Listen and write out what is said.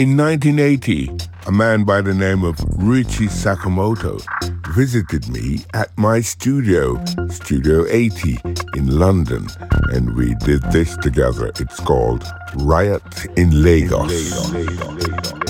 In 1980, a man by the name of Richie Sakamoto, visited me at my studio, Studio 80 in London, and we did this together. It's called Riot in Lagos.